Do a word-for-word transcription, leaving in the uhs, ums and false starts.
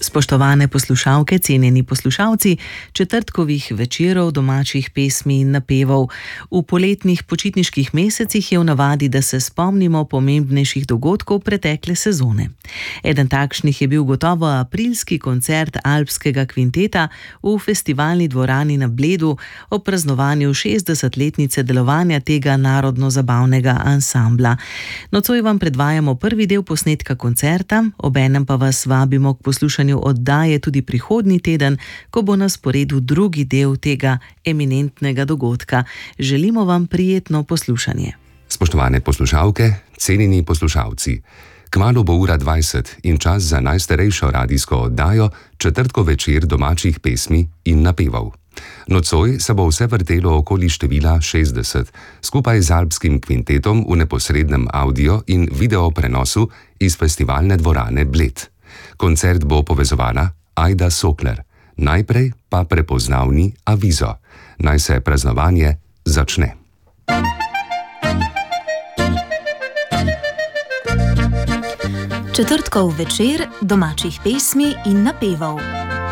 Spoštovane poslušalke, cenjeni poslušalci, četrtkovih večerov, domačih pesmi in napevov. V poletnih počitniških mesecih je v navadi, da se spomnimo pomembnejših dogodkov pretekle sezone. Eden takšnih je bil gotovo aprilski koncert Alpskega kvinteta v festivalni dvorani na Bledu ob praznovanju šestdesetletnice delovanja tega narodno-zabavnega ansambla. Nocoj vam predvajamo prvi del posnetka koncerta, obenem pa vas vabimo k poslušanju oddaje tudi prihodnji teden, ko bo na sporedu drugi del tega eminentnega dogodka. Želimo vam prijetno poslušanje. Spoštovane poslušalke, cenjeni poslušalci, kmalu bo ura dvajset in čas za najstarejšo radijsko oddajo Četrtkov večer domačih pesmi in napevov. Nocoj se bo vse vrtelo okoli števila šestdeset, skupaj z Alpskim kvintetom v neposrednem audio in video prenosu iz festivalne dvorane Bled. Koncert bo povezovala Ajda Sokler. Najprej pa prepoznavni avizo. Naj se praznovanje začne. Četrtkov večer domačih pesmi in napevov.